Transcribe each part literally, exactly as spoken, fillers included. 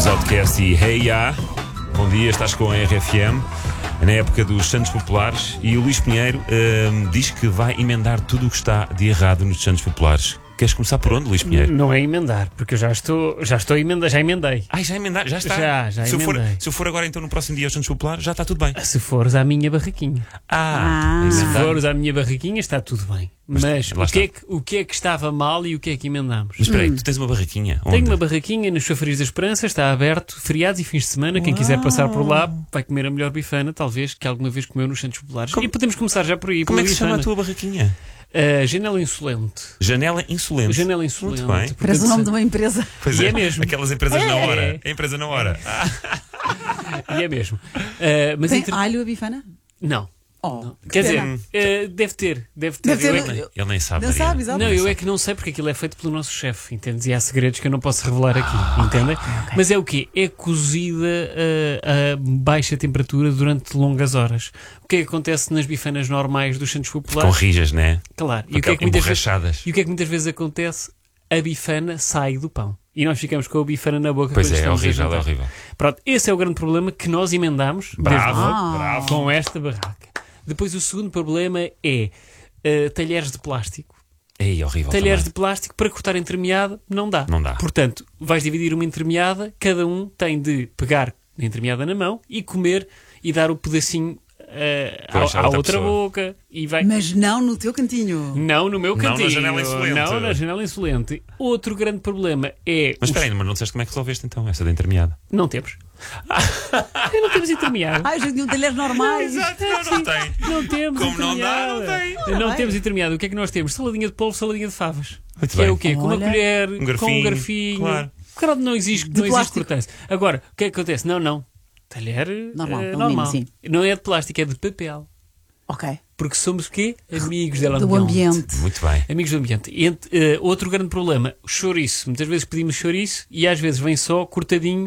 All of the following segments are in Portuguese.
Os Outcast e Hey Ya. Bom dia, estás com a R F M na época dos Santos Populares e o Luís Pinheiro hum, diz que vai emendar tudo o que está de errado nos Santos Populares. Queres começar por onde, Luís Pinheiro? Não é emendar, porque eu já estou, já estou a emendar, já emendei. Ai, já emendar, já está. Já, já se, eu for, emendei. se eu for agora então no próximo dia aos Santos Populares, já está tudo bem. Se fores à minha barraquinha. Ah, Ah. Se emendar. fores à minha barraquinha, está tudo bem. Mas, Mas lá o, que é está. que, o que é que estava mal e o que é que emendamos? Mas espera aí, tu tens uma barraquinha? Onde? Tenho uma barraquinha no Chafariz da Esperança, está aberto, feriados e fins de semana. Quem quiser passar por lá vai comer a melhor bifana, talvez, que alguma vez comeu nos Santos Populares. Como- E podemos começar já por aí. Como é que pela se chama a bifana. tua barraquinha? Uh, Janela Insolente. Janela Insolente. Janela Insolente. Muito bem. Portanto, Parece o nome de uma empresa. Pois E é mesmo. Aquelas empresas na É. hora. A empresa na hora. Ah, E é mesmo. Uh, mas Tem entre- alho a bifana? Não. Oh, Quer dizer, pena. uh, deve ter. Deve ter. Deve ter, Eu é mas- que- eu- ele nem sabe. Não Maria. sabe, exato. Não, eu é que não sei porque aquilo é feito pelo nosso chefe, entendes? E há segredos que eu não posso revelar aqui, entendem? Mas é o quê? É cozida uh, a baixa temperatura durante longas horas. O que é que acontece nas bifanas normais dos Santos Com Populares? rijas, né? Claro. Com E o que é que muitas vezes, emborrachadas. e o que é que muitas vezes acontece? A bifana sai do pão. E nós ficamos com a bifana na boca. Pois quando é, é estamos a horrível, é jantar. horrível. Pronto, esse é o grande problema que nós emendamos Bravo, desde logo, bravo. com esta barraca. Depois o segundo problema é uh, talheres de plástico. Ei, horrível. Talheres também. de plástico para cortar entremeada não dá. Não dá. Portanto, vais dividir uma entremeada, cada um tem de pegar a entremeada na mão e comer e dar o pedacinho uh, Pois, à, à à outra outra pessoa. boca e vai. Mas não no teu cantinho. Não no meu Não na cantinho. janela insolente. Não na janela insolente. Outro grande problema é. Mas os- espera aí, mas não disseste como é que resolveste então essa da entremeada? Não temos. não temos entremeada. Ah, já tinham talheres normais. não, não tem. Não temos Como não dá, não entremeada. tem. Não bem. temos entremeada. O que é que nós temos? Saladinha de polvo, saladinha de favas. Muito que bem. é o quê? Com uma Olha. colher, Um com um garfinho, garfinho. claro. Claro, não existe, De não existe plástico. importância. Agora, o que é que acontece? Não, não. Talher Normal, eh, no normal. mínimo, sim. Não é de plástico, é de papel. Ok. Porque somos o quê? Amigos dela Do ambiente. Muito bem. Amigos do ambiente. E, ent- eh, outro grande problema, o chouriço. Muitas vezes pedimos chouriço e às vezes vem só cortadinho,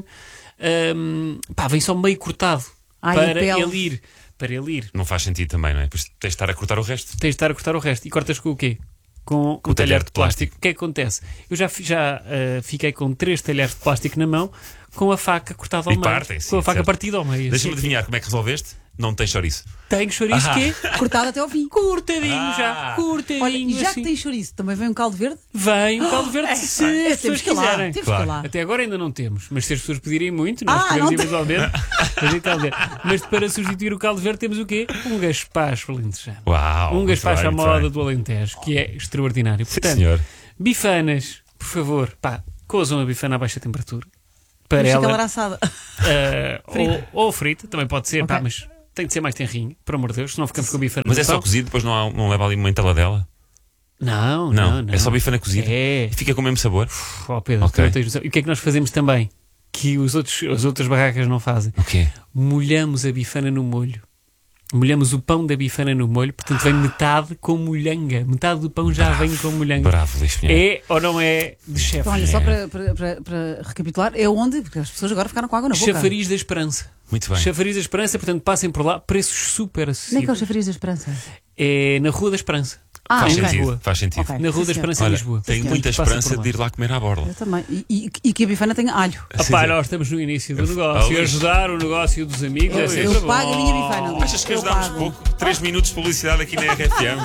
ahm, pá, vem só meio cortado Ai, para a pele. ele ir. Para ele ir. Não faz sentido também, não é? Pois tens de estar a cortar o resto. Tens de estar a cortar o resto. E cortas com o quê? Com, com o o talher talher de de plástico. O que é que acontece? Eu já, fi- já ah, fiquei com três talheres de plástico na mão, com a faca cortada ao E meio. partem, sim, com a faca certo. partida ao meio. Deixa-me Sim. adivinhar como é que resolveste? Não tens chouriço. Tenho chouriço Ah. quê? Cortado até ao fim. Cortadinho Ah. já. Cortadinho Olha, e já assim. que tem chouriço, também vem um caldo verde? Vem o caldo verde se É, as temos pessoas que ir lá. quiserem. Temos Claro. que ir lá. Até agora ainda não temos, mas se as pessoas pedirem muito, nós Ah, podemos não tem. eventualmente fazer caldo verde. Mas para substituir o caldo verde temos o quê? Um gaspacho alentejano. Uau! Um muito gaspacho bem, à muito moda bem. do Alentejo, que é extraordinário. Sim, Portanto, senhor. bifanas, por favor, pá, cozam a bifana a baixa temperatura. Para Vamos ficar ela, assada. ah, Frita. ou, ou frita, também pode ser, Ok. pá, mas tem de ser mais tenrinho, por amor de Deus, senão ficamos com a bifana Mas no é só pão. cozido, depois não, há, não leva ali uma entaladela? Não, Não, não, não. é só bifana cozida. É. E fica com o mesmo sabor? Oh, Pedro, Ok. tu não tens noção. E o que é que nós fazemos também? Que os outros, as outras barracas não fazem. O quê? Molhamos a bifana no molho. Molhamos o pão da bifana no molho, portanto vem metade com molhanga. Metade do pão já vem com molhanga. Bravo, Luís Pinheiro. É ou não é de chefe? Então, olha, só para, para, para, para recapitular, é onde? Porque as pessoas agora ficaram com água na boca. Chafariz da Esperança. Muito bem. Chafariz da Esperança, portanto passem por lá, preços super Nem que é o acessíveis. chafariz da esperança. É na Rua da Esperança. Ah, Faz ok. sentido, faz sentido. Ok. Na Rua da Sim, Esperança senhor. em Olha, Lisboa. tenho Sim, muita Passem esperança por lá. de ir lá comer à borla. Eu também. E, e, e que a bifana tenha alho. Ah, Sim, pá, sim. nós estamos no início do Eu- negócio. Ah, Ajudar o negócio dos amigos é Eu sempre Eu pago a minha bom. bifana. Achas que Eu ajudámos pago. pouco? três minutos de publicidade aqui na R F M.